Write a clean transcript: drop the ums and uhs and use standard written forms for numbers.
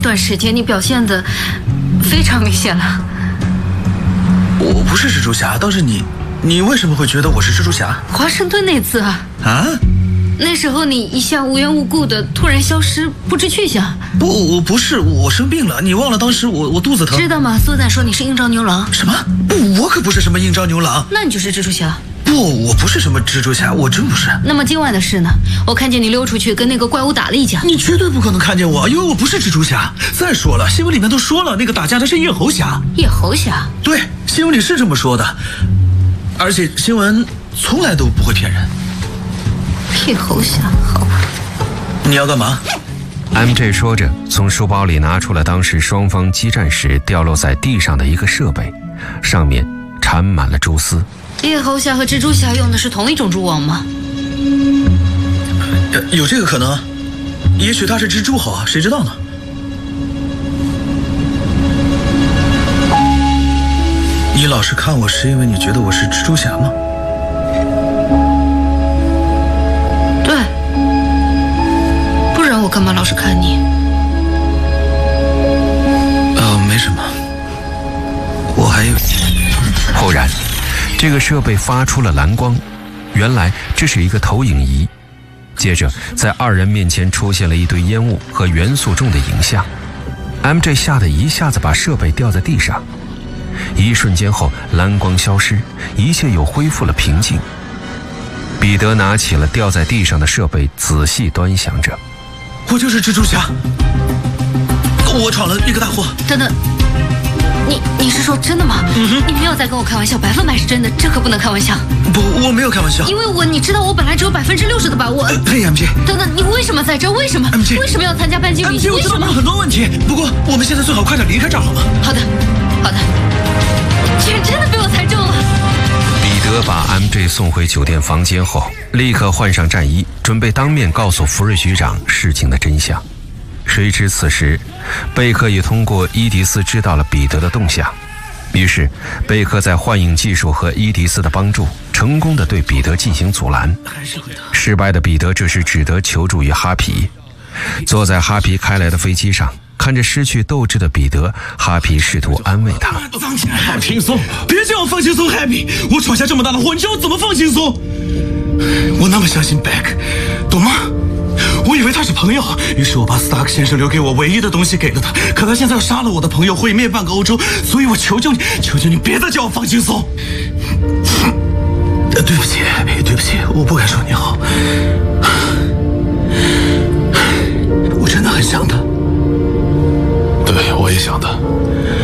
段时间你表现的非常明显了。 我不是蜘蛛侠，倒是你为什么会觉得我是蜘蛛侠？ 华盛顿那次啊？那时候你一向无缘无故的突然消失，不知去向。 我不是，我生病了。你忘了当时我肚子疼？ 知道吗？苏赞说你是应召牛郎。 什么？不，我可不是什么应召牛郎。 那你就是蜘蛛侠。 不，我不是什么蜘蛛侠，我真不是。 那么今晚的事呢？我看见你溜出去跟那个怪物打了一架。 你绝对不可能看见我，因为我不是蜘蛛侠。再说了，新闻里面都说了，那个打架的是叶猴侠。 叶猴侠？ 对，新闻里是这么说的，而且新闻从来都不会骗人。 叶猴侠，好吧。 你要干嘛？ MJ 说着，从书包里拿出了当时双方激战时掉落在地上的一个设备，上面缠满了蛛丝。 叶猴侠和蜘蛛侠用的是同一种蛛网吗？ 有这个可能，也许他是蜘蛛猴啊，谁知道呢？你老是看我，是因为你觉得我是蜘蛛侠吗？ 对，不然我干嘛老是看你？ 没什么，我还有。 忽然，这个设备发出了蓝光，原来这是一个投影仪。接着，在二人面前出现了一堆烟雾和元素中的影像。MJ 吓得一下子把设备掉在地上，一瞬间后，蓝光消失，一切又恢复了平静。彼得拿起了掉在地上的设备，仔细端详着。 我就是蜘蛛侠，我闯了一个大祸。 等等。你是说真的吗？你没有在跟我开玩笑，100%是真的，这可不能开玩笑。 不，我没有开玩笑。 因为你知道我本来只有60%的把握。 嘿 ，MJ， 等等，你为什么在这？为什么 ？MJ， 为什么要参加半径旅行？ MJ， 我知道有很多问题，不过我们现在最好快点离开这儿，好吗？ 好的，好的。居然真的被我猜中了。 彼得把 MJ 送回酒店房间后，立刻换上战衣，准备当面告诉福瑞局长事情的真相。谁知此时，贝克也通过伊迪丝知道了彼得的动向。于是，贝克在幻影技术和伊迪丝的帮助，成功地对彼得进行阻拦。失败的彼得这时只得求助于哈皮。坐在哈皮开来的飞机上，看着失去斗志的彼得，哈皮试图安慰他：“ 放轻松，别这样放轻松 ，Happy。我闯下这么大的祸，你叫我怎么放轻松？我那么相信 Beck， 懂吗？我以为他是朋友，于是我把斯塔克先生留给我唯一的东西给了他。可他现在要杀了我的朋友，毁灭半个欧洲，所以我求求你，别再叫我放轻松。对不起，对不起，我不该说你好。我真的很想他。 对，我也想他。